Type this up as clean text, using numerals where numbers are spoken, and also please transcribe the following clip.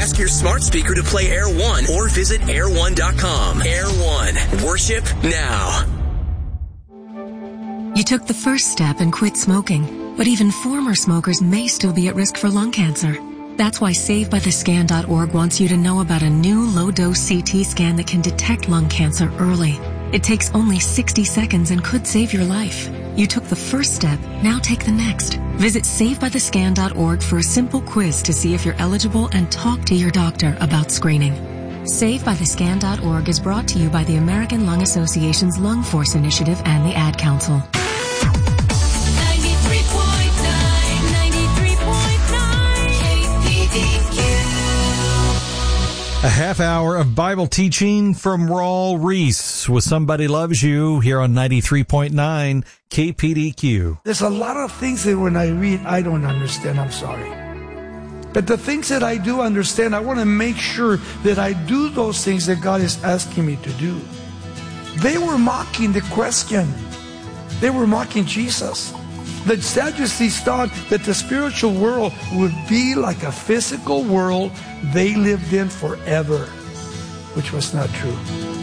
Ask your smart speaker to play Air One or visit air1.com. Air One. Worship now. You took the first step and quit smoking, but even former smokers may still be at risk for lung cancer. That's why SaveByTheScan.org wants you to know about a new low-dose CT scan that can detect lung cancer early. It takes only 60 seconds and could save your life. You took the first step, now take the next. Visit SaveByTheScan.org for a simple quiz to see if you're eligible and talk to your doctor about screening. SaveByTheScan.org is brought to you by the American Lung Association's Lung Force Initiative and the Ad Council. A half hour of Bible teaching from Raul Ries with Somebody Loves You here on 93.9 KPDQ. There's a lot of things that when I read, I don't understand. I'm sorry. But the things that I do understand, I want to make sure that I do those things that God is asking me to do. They were mocking the question. They were mocking Jesus. The Sadducees thought that the spiritual world would be like a physical world they lived in forever, which was not true.